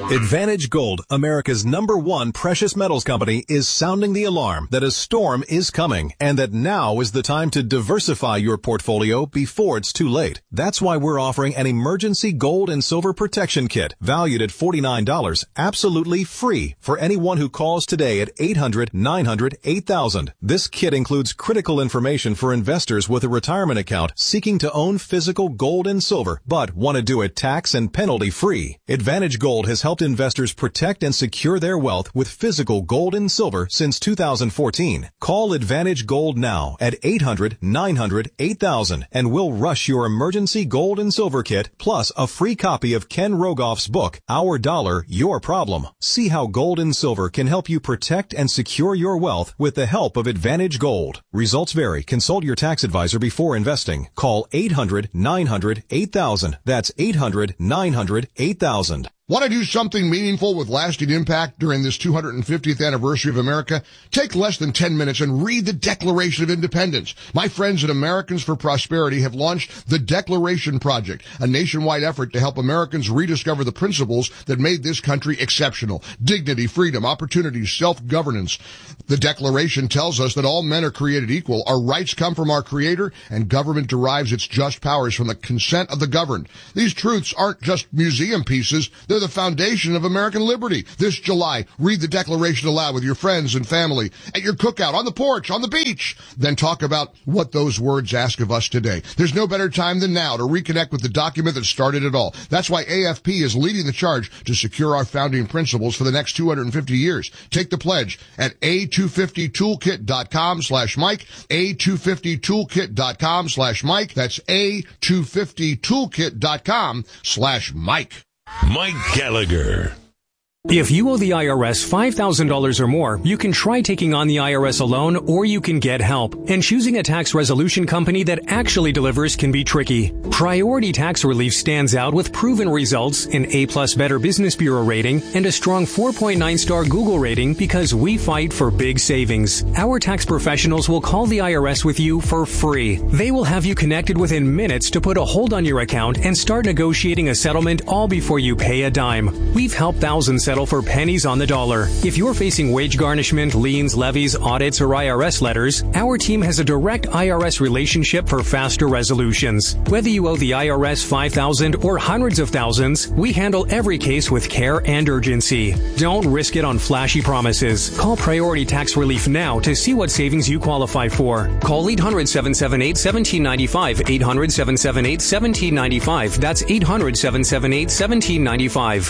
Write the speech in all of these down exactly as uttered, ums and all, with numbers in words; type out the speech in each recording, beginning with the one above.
Advantage Gold, America's number one precious metals company, is sounding the alarm that a storm is coming and that now is the time to diversify your portfolio before it's too late. That's why we're offering an emergency gold and silver protection kit valued at forty-nine dollars, absolutely free for anyone who calls today at eight hundred, nine hundred, eight thousand. This kit includes critical information for investors with a retirement account seeking to own physical gold and silver but want to do it tax and penalty free. Advantage Gold has helped investors protect and secure their wealth with physical gold and silver since two thousand fourteen. Call Advantage Gold now at eight hundred, nine hundred, eight thousand and we'll rush your emergency gold and silver kit plus a free copy of Ken Rogoff's book, Our Dollar, Your Problem. See how gold and silver can help you protect and secure your wealth with the help of Advantage Gold. Results vary. Consult your tax advisor before investing. Call eight hundred, nine hundred, eight thousand. That's eight hundred, nine hundred, eight thousand. Want to do something meaningful with lasting impact during this two hundred fiftieth anniversary of America? Take less than ten minutes and read the Declaration of Independence. My friends at Americans for Prosperity have launched the Declaration Project, a nationwide effort to help Americans rediscover the principles that made this country exceptional. Dignity, freedom, opportunity, self-governance. The Declaration tells us that all men are created equal, our rights come from our Creator, and government derives its just powers from the consent of the governed. These truths aren't just museum pieces. They're the foundation of American liberty. This July, read the Declaration aloud with your friends and family, at your cookout, on the porch, on the beach. Then talk about what those words ask of us today. There's no better time than now to reconnect with the document that started it all. That's why A F P is leading the charge to secure our founding principles for the next two hundred fifty years. Take the pledge at A two fifty toolkit dot com slash Mike, A two fifty toolkit dot com slash Mike. That's A two fifty toolkit dot com slash Mike. Mike Gallagher. If you owe the I R S five thousand dollars or more, you can try taking on the I R S alone, or you can get help. And choosing a tax resolution company that actually delivers can be tricky. Priority Tax Relief stands out with proven results, an A-plus Better Business Bureau rating, and a strong four point nine star Google rating because we fight for big savings. Our tax professionals will call the I R S with you for free. They will have you connected within minutes to put a hold on your account and start negotiating a settlement all before you pay a dime. We've helped thousands settle for pennies on the dollar. If you're facing wage garnishment, liens, levies, audits, or I R S letters, our team has a direct I R S relationship for faster resolutions. Whether you owe the I R S five thousand dollars or hundreds of thousands, we handle every case with care and urgency. Don't risk it on flashy promises. Call Priority Tax Relief now to see what savings you qualify for. Call eight hundred, seven seven eight, one seven nine five, eight hundred, seven seven eight, one seven nine five. That's eight hundred, seven seven eight, one seven nine five.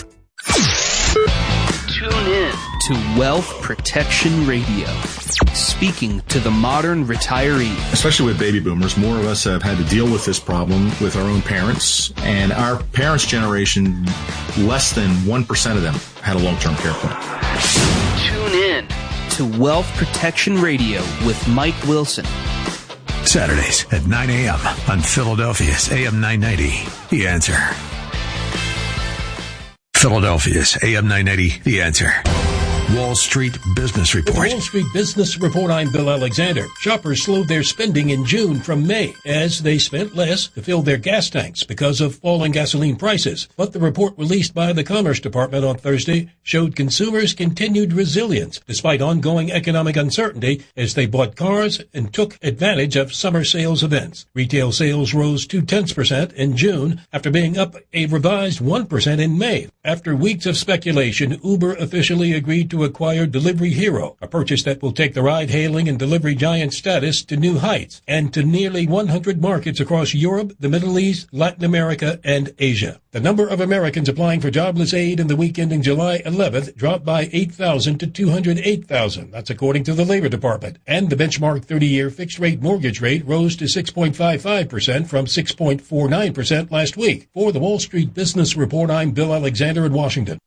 Tune in to Wealth Protection Radio, speaking to the modern retiree. Especially with baby boomers, more of us have had to deal with this problem with our own parents, and our parents' generation, less than one percent of them had a long-term care plan. Tune in to Wealth Protection Radio with Mike Wilson. Saturdays at nine a.m. on Philadelphia's A M nine ninety, The Answer. Philadelphia's A M nine ninety, The Answer. Wall Street Business Report. With the Wall Street Business Report, I'm Bill Alexander. Shoppers slowed their spending in June from May as they spent less to fill their gas tanks because of falling gasoline prices. But the report released by the Commerce Department on Thursday showed consumers' continued resilience despite ongoing economic uncertainty as they bought cars and took advantage of summer sales events. Retail sales rose two-tenths percent in June after being up a revised one percent in May. After weeks of speculation, Uber officially agreed to acquire Delivery Hero, a purchase that will take the ride-hailing and delivery giant status to new heights and to nearly one hundred markets across Europe, the Middle East, Latin America, and Asia. The number of Americans applying for jobless aid in the week ending July eleventh dropped by eight thousand to two hundred eight thousand. That's according to the Labor Department. And the benchmark thirty-year fixed-rate mortgage rate rose to six point five five percent from six point four nine percent last week. For the Wall Street Business Report, I'm Bill Alexander in Washington.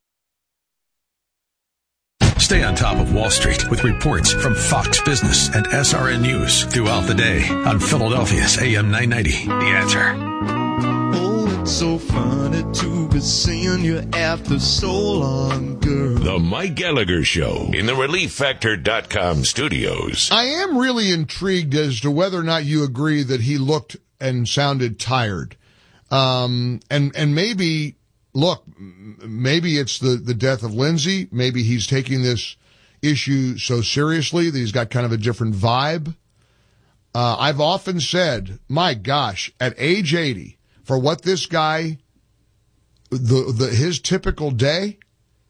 Stay on top of Wall Street with reports from Fox Business and S R N News throughout the day on Philadelphia's A M nine ninety, The Answer. Oh, it's so funny to be seeing you after so long, girl. The Mike Gallagher Show in the Relief Factor dot com studios. I am really intrigued as to whether or not you agree that he looked and sounded tired. Um, and, and maybe look, maybe it's the, the death of Lindsay. Maybe he's taking this issue so seriously that he's got kind of a different vibe. Uh, I've often said, my gosh, at age eighty, for what this guy, the, the, his typical day,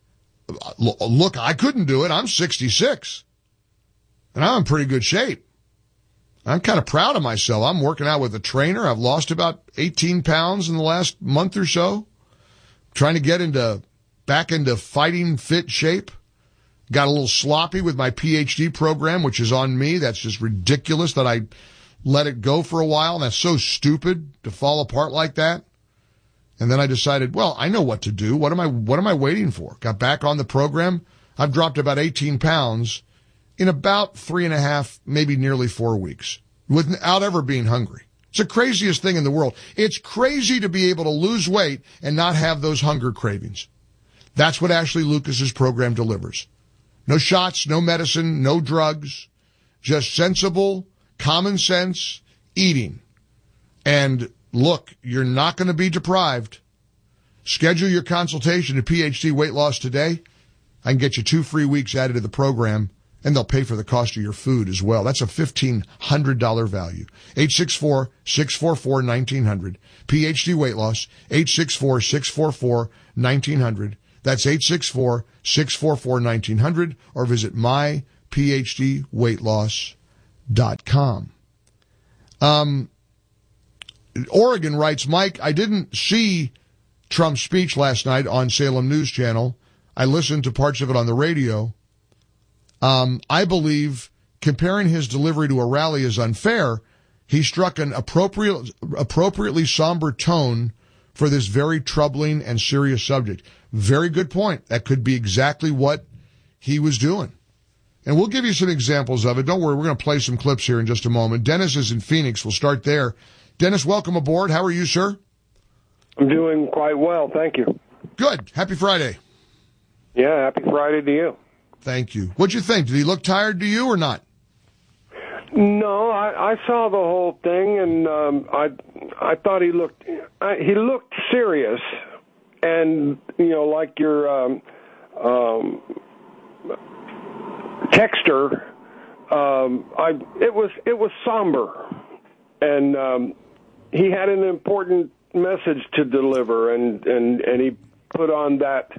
look, I couldn't do it. I'm sixty-six and I'm in pretty good shape. I'm kind of proud of myself. I'm working out with a trainer. I've lost about eighteen pounds in the last month or so. Trying to get into, back into fighting fit shape. Got a little sloppy with my P H D program, which is on me. That's just ridiculous that I let it go for a while. That's so stupid to fall apart like that. And then I decided, well, I know what to do. What am I, what am I waiting for? Got back on the program. I've dropped about eighteen pounds in about three and a half, maybe nearly four weeks without ever being hungry. It's the craziest thing in the world. It's crazy to be able to lose weight and not have those hunger cravings. That's what Ashley Lucas's program delivers. No shots, no medicine, no drugs, just sensible, common sense eating. And look, you're not going to be deprived. Schedule your consultation at P H D Weight Loss today. I can get you two free weeks added to the program, and they'll pay for the cost of your food as well. That's a fifteen hundred dollars value. eight six four, six four four, one nine zero zero. P H D Weight Loss, eight six four, six four four, one nine zero zero. That's eight six four, six four four, one nine zero zero, or visit my p h d weight loss dot com. Um, Oregon writes, Mike, I didn't see Trump's speech last night on Salem News Channel. I listened to parts of it on the radio. Um, I believe comparing his delivery to a rally is unfair. He struck an appropriate, appropriately somber tone for this very troubling and serious subject. Very good point. That could be exactly what he was doing. And we'll give you some examples of it. Don't worry, we're going to play some clips here in just a moment. Dennis is in Phoenix. We'll start there. Dennis, welcome aboard. How are you, sir? I'm doing quite well, thank you. Good. Happy Friday. Yeah, happy Friday to you. Thank you. What'd you think? Did he look tired to you or not? No, I, I saw the whole thing, and um, I I thought he looked I, he looked serious, and you know, like your um, um, texter, um, I it was it was somber, and um, he had an important message to deliver, and and, and he put on that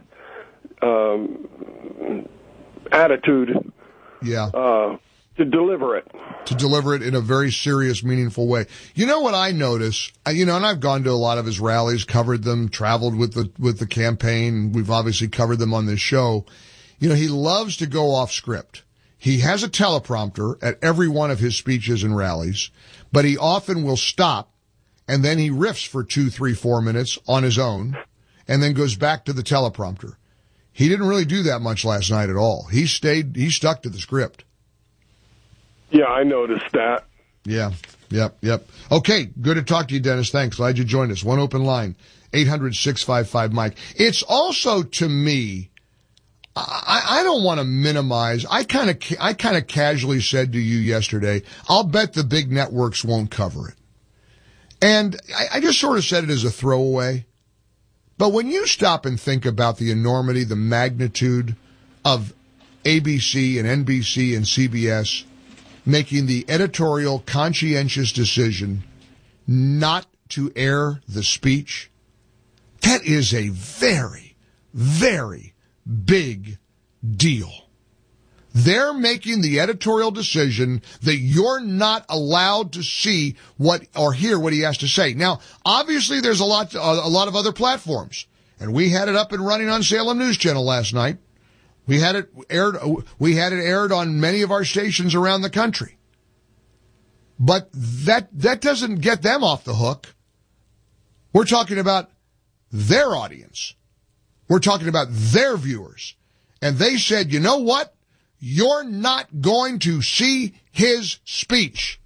um, attitude. Yeah. Uh, to deliver it. To deliver it in a very serious, meaningful way. You know what I notice? You know, and I've gone to a lot of his rallies, covered them, traveled with the, with the campaign. We've obviously covered them on this show. You know, he loves to go off script. He has a teleprompter at every one of his speeches and rallies, but he often will stop and then he riffs for two, three, four minutes on his own and then goes back to the teleprompter. He didn't really do that much last night at all. He stayed, he stuck to the script. Yeah, I noticed that. Yeah, yep, yep. Okay, good to talk to you, Dennis. Thanks. Glad you joined us. One open line, eight hundred, six five five, Mike. It's also, to me, I, I don't want to minimize. I kind of, I kind of casually said to you yesterday, I'll bet the big networks won't cover it. And I, I just sort of said it as a throwaway. But when you stop and think about the enormity, the magnitude of A B C and N B C and C B S making the editorial conscientious decision not to air the speech, that is a very, very big deal. They're making the editorial decision that you're not allowed to see what or hear what he has to say. Now, obviously, there's a lot, a lot of other platforms, and we had it up and running on Salem News Channel last night. We had it aired, we had it aired on many of our stations around the country. But that, that doesn't get them off the hook. We're talking about their audience. We're talking about their viewers. And they said, you know what? You're not going to see his speech.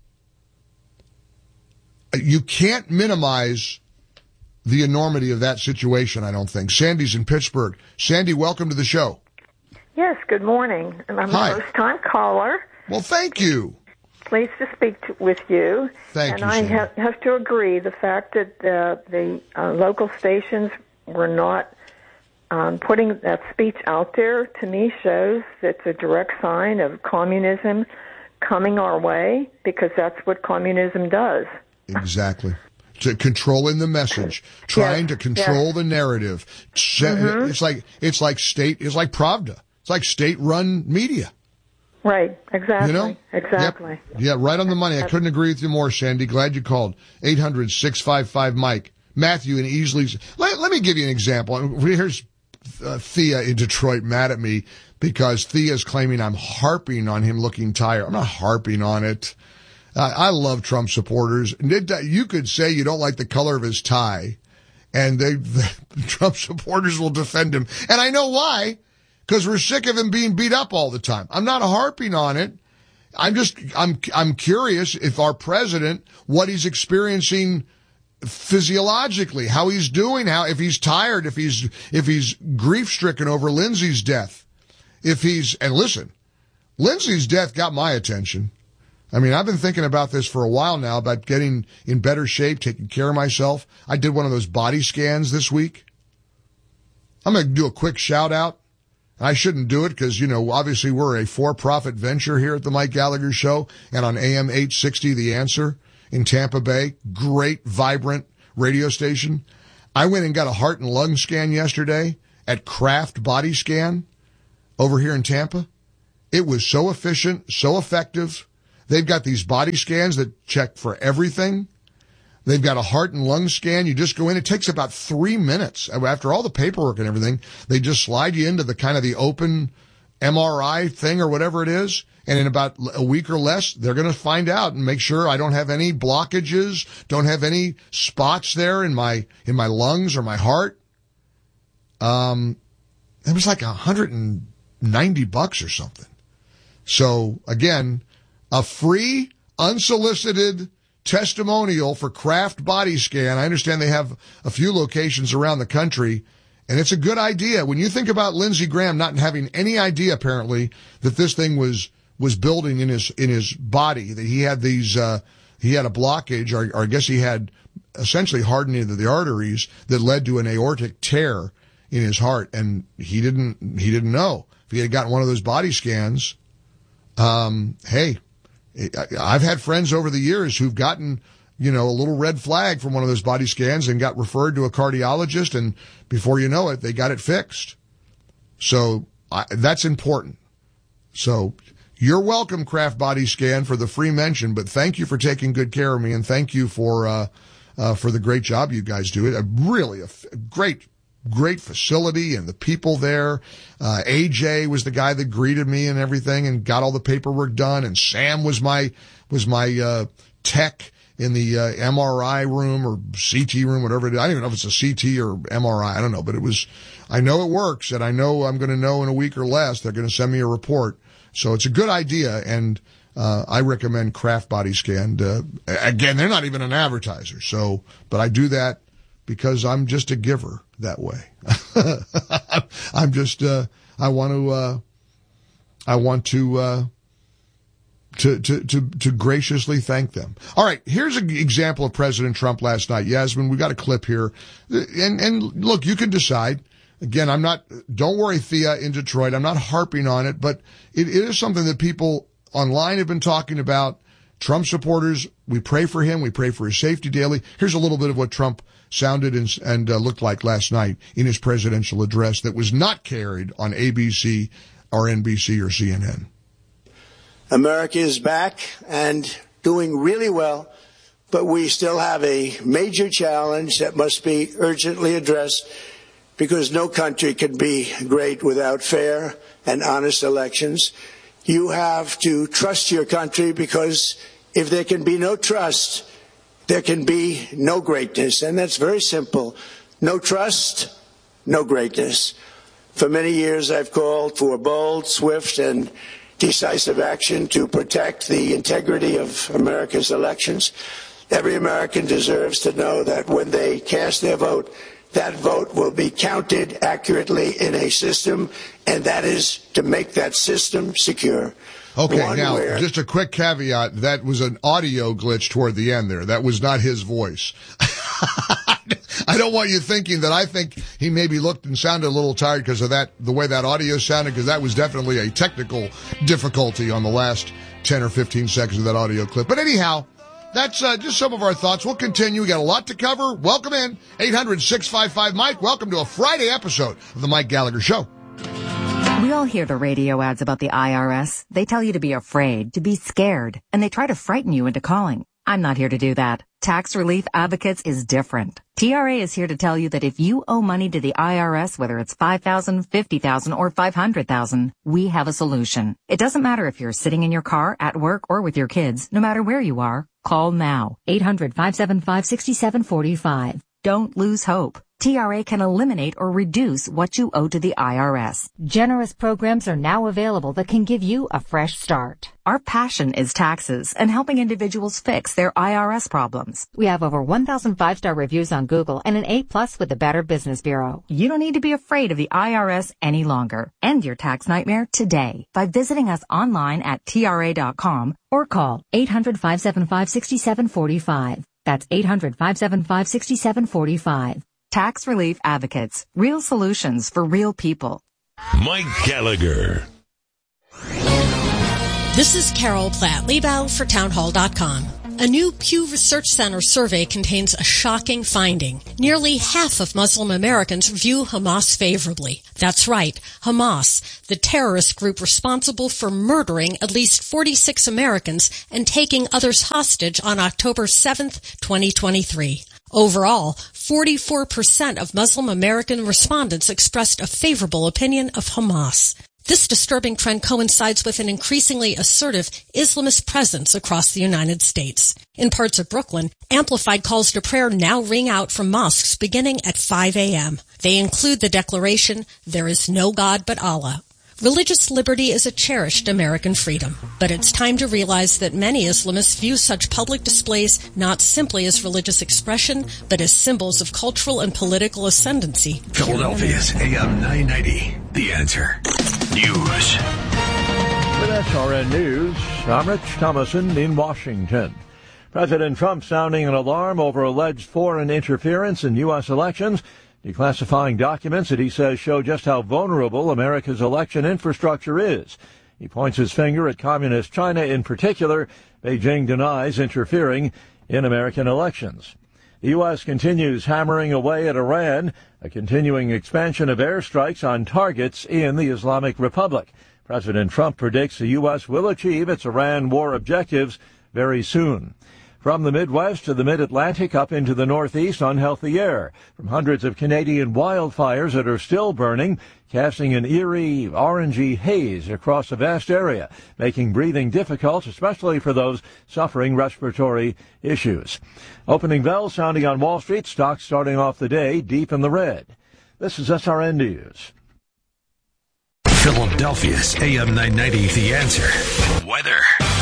You can't minimize the enormity of that situation, I don't think. Sandy's in Pittsburgh. Sandy, welcome to the show. Yes, good morning. And I'm Hi. a first-time caller. Well, thank you. Pleased to speak to, with you. Thank and you, I Sandy. ha- have to agree, the fact that uh, the uh, local stations we're not um, putting that speech out there, to me shows that's a direct sign of communism coming our way, because that's what communism does. Exactly. To controlling the message, trying yes, to control yes. the narrative. Mm-hmm. It's like it's like state. It's like Pravda. It's like state-run media. Right. Exactly. You know? Exactly. Yep. Yeah. Right on the money. I couldn't agree with you more, Sandy. Glad you called. eight hundred, six five five, Mike. Matthew in Easley. Let, let me give you an example. Here's uh, Thea in Detroit mad at me because Thea's claiming I'm harping on him looking tired. I'm not harping on it. Uh, I love Trump supporters. You could say you don't like the color of his tie, and they, the Trump supporters will defend him. And I know why, because we're sick of him being beat up all the time. I'm not harping on it. I'm just, I'm, I'm curious if our president, what he's experiencing physiologically, how he's doing, how, if he's tired, if he's, if he's grief-stricken over Lindsay's death, if he's, and listen, Lindsay's death got my attention. I mean, I've been thinking about this for a while now, about getting in better shape, taking care of myself. I did one of those body scans this week. I'm going to do a quick shout out. I shouldn't do it because, you know, obviously we're a for-profit venture here at the Mike Gallagher Show and on A M eight sixty, The Answer in Tampa Bay. Great, vibrant radio station. I went and got a heart and lung scan yesterday at Kraft Body Scan over here in Tampa. It was so efficient, so effective. They've got these body scans that check for everything. They've got a heart and lung scan. You just go in. It takes about three minutes. After all the paperwork and everything, they just slide you into the kind of the open M R I thing or whatever it is. And in about a week or less, they're going to find out and make sure I don't have any blockages, don't have any spots there in my, in my lungs or my heart. Um, it was like one hundred ninety bucks or something. So again, a free, unsolicited testimonial for Kraft Body Scan. I understand they have a few locations around the country, and it's a good idea. When you think about Lindsey Graham not having any idea, apparently, that this thing was was building in his in his body, that he had these, uh, he had a blockage, or, or I guess he had essentially hardening of the arteries that led to an aortic tear in his heart, and he didn't he didn't know. If he had gotten one of those body scans, um, hey. I've had friends over the years who've gotten, you know, a little red flag from one of those body scans and got referred to a cardiologist, and before you know it, they got it fixed. So I, that's important. So you're welcome, Kraft Body Scan, for the free mention, but thank you for taking good care of me, and thank you for uh, uh for the great job you guys do. It really a f- great. Great facility and the people there. Uh, A J was the guy that greeted me and everything and got all the paperwork done. And Sam was my, was my, uh, tech in the, uh, M R I room or C T room, whatever it is. I don't even know if it's a C T or M R I. I don't know, but it was, I know it works, and I know I'm going to know in a week or less. They're going to send me a report. So it's a good idea. And, uh, I recommend Kraft Body Scan. Uh, again, they're not even an advertiser. So, but I do that because I'm just a giver that way. I'm just, uh, I want to, uh, I want to, uh, to, to, to, to graciously thank them. All right. Here's an example of President Trump last night. Yasmin, we got a clip here. And, and look, you can decide. Again, I'm not, don't worry, Thea in Detroit. I'm not harping on it, but it, it is something that people online have been talking about. Trump supporters, we pray for him. We pray for his safety daily. Here's a little bit of what Trump sounded and, and uh, looked like last night in his presidential address that was not carried on A B C or N B C or C N N. America is back and doing really well, but we still have a major challenge that must be urgently addressed, because no country can be great without fair and honest elections. You have to trust your country, because if there can be no trust, there can be no greatness. And that's very simple. No trust, no greatness. For many years, I've called for bold, swift, and decisive action to protect the integrity of America's elections. Every American deserves to know that when they cast their vote, that vote will be counted accurately in a system, and that is to make that system secure. Okay, now, where... just a quick caveat. That was an audio glitch toward the end there. That was not his voice. I don't want you thinking that I think he maybe looked and sounded a little tired because of that, the way that audio sounded, because that was definitely a technical difficulty on the last ten or fifteen seconds of that audio clip. But anyhow, that's uh, just some of our thoughts. We'll continue. We got a lot to cover. Welcome in, eight hundred, six five five, Mike. Welcome to a Friday episode of the Mike Gallagher Show. We all hear the radio ads about the I R S. They tell you to be afraid, to be scared, and they try to frighten you into calling. I'm not here to do that. Tax Relief Advocates is different. T R A is here to tell you that if you owe money to the I R S, whether it's five thousand dollars, fifty thousand dollars, or five hundred thousand dollars, we have a solution. It doesn't matter if you're sitting in your car, at work, or with your kids. No matter where you are, call now. eight hundred, five seven five, six seven four five. Don't lose hope. T R A can eliminate or reduce what you owe to the I R S. Generous programs are now available that can give you a fresh start. Our passion is taxes and helping individuals fix their I R S problems. We have over one thousand five-star reviews on Google and an A plus with the Better Business Bureau. You don't need to be afraid of the I R S any longer. End your tax nightmare today by visiting us online at T R A dot com or call eight hundred, five seven five, six seven four five. That's eight hundred, five seven five, six seven four five. Tax Relief Advocates. Real solutions for real people. Mike Gallagher. This is Carol Platt-Liebau for townhall dot com. A new Pew Research Center survey contains a shocking finding. Nearly half of Muslim Americans view Hamas favorably. That's right, Hamas, the terrorist group responsible for murdering at least forty-six Americans and taking others hostage on October seventh, twenty twenty-three. Overall, forty-four percent of Muslim American respondents expressed a favorable opinion of Hamas. This disturbing trend coincides with an increasingly assertive Islamist presence across the United States. In parts of Brooklyn, amplified calls to prayer now ring out from mosques beginning at five a.m. They include the declaration, "There is no God but Allah." Religious liberty is a cherished American freedom, but it's time to realize that many Islamists view such public displays not simply as religious expression, but as symbols of cultural and political ascendancy. Philadelphia's A M nine ninety, The Answer. News. With S R N News, I'm Rich Thomason in Washington. President Trump sounding an alarm over alleged foreign interference in U S elections, declassifying documents that he says show just how vulnerable America's election infrastructure is. He points his finger at communist China in particular. Beijing denies interfering in American elections. The U S continues hammering away at Iran, a continuing expansion of airstrikes on targets in the Islamic Republic. President Trump predicts the U S will achieve its Iran war objectives very soon. From the Midwest to the Mid-Atlantic up into the Northeast, unhealthy air from hundreds of Canadian wildfires that are still burning, casting an eerie, orangey haze across a vast area, making breathing difficult, especially for those suffering respiratory issues. Opening bells sounding on Wall Street, stocks starting off the day deep in the red. This is S R N News. Philadelphia's A M nine ninety, The Answer. Weather.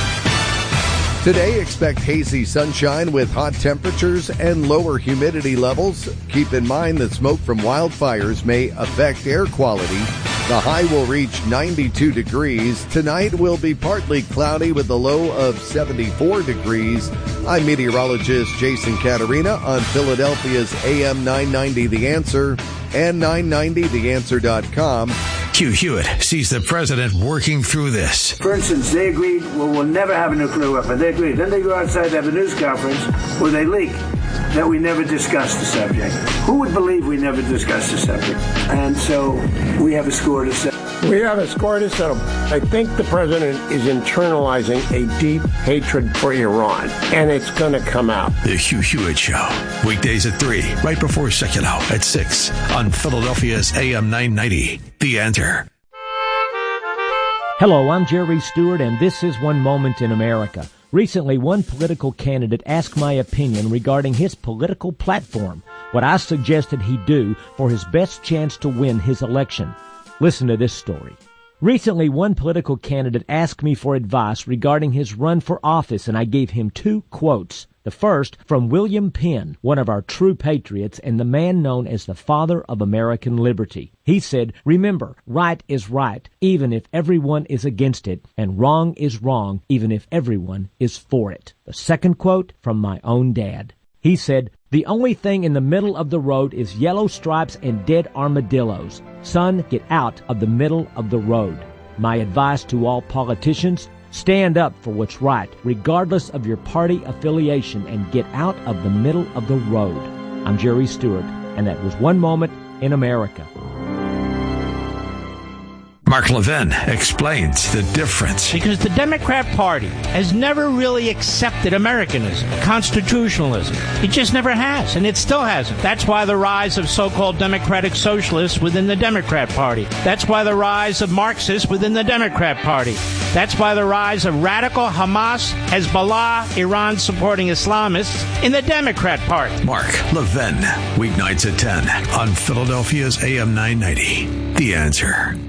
Today, expect hazy sunshine with hot temperatures and lower humidity levels. Keep in mind that smoke from wildfires may affect air quality. The high will reach ninety-two degrees. Tonight will be partly cloudy with a low of seventy-four degrees. I'm meteorologist Jason Caterina on Philadelphia's A M nine ninety The Answer and nine ninety the answer dot com. Hugh Hewitt sees the president working through this. For instance, they agreed, well, we'll never have a nuclear weapon. They agreed. Then they go outside to have a news conference where they leak that we never discussed the subject. Who would believe we never discussed the subject? And so we have a score to settle. We have a score to settle. I think the president is internalizing a deep hatred for Iran, and it's going to come out. The Hugh Hewitt Show. Weekdays at three, right before second out at six on Philadelphia's A M nine ninety. The Answer. Hello, I'm Jerry Stewart, and this is One Moment in America. Recently, one political candidate asked my opinion regarding his political platform, what I suggested he do for his best chance to win his election. Listen to this story. Recently, one political candidate asked me for advice regarding his run for office, and I gave him two quotes. The first from William Penn, one of our true patriots and the man known as the father of American liberty. He said, "Remember, right is right, even if everyone is against it, and wrong is wrong, even if everyone is for it." The second quote from my own dad. He said, The only thing in the middle of the road is yellow stripes and dead armadillos. Son, get out of the middle of the road. My advice to all politicians, stand up for what's right, regardless of your party affiliation, and get out of the middle of the road. I'm Jerry Stewart, and that was One Moment in America. Mark Levin explains the difference. Because the Democrat Party has never really accepted Americanism, constitutionalism. It just never has, and it still hasn't. That's why the rise of so-called democratic socialists within the Democrat Party. That's why the rise of Marxists within the Democrat Party. That's why the rise of radical Hamas, Hezbollah, Iran-supporting Islamists in the Democrat Party. Mark Levin, weeknights at ten on Philadelphia's A M nine ninety. The Answer.